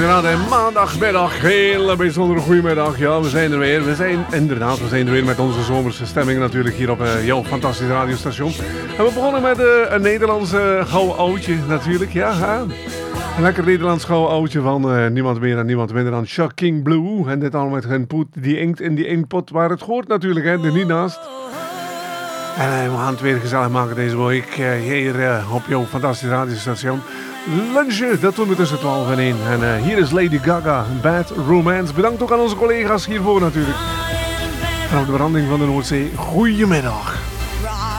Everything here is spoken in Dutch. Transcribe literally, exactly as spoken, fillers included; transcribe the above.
inderdaad een maandagmiddag. Hele bijzondere goedemiddag. Ja, we zijn er weer. We zijn inderdaad, we zijn er weer met onze zomerse stemming natuurlijk hier op uh, jouw fantastische radiostation. En we begonnen met uh, een Nederlands uh, gouden oudje natuurlijk. Ja, hè? Een lekker Nederlands gouden oudje van uh, niemand meer en niemand minder dan Shocking Blue. En dit allemaal met geen poet die inkt in die inkpot waar het hoort natuurlijk, hè, er niet naast. En uh, we gaan het weer gezellig maken deze week uh, hier uh, op jouw fantastische radiostation. Lunchen, dat doen we tussen twaalf en één. En uh, hier is Lady Gaga, Bad Romance. Bedankt ook aan onze collega's hiervoor natuurlijk. En op de branding van de Noordzee, goedemiddag.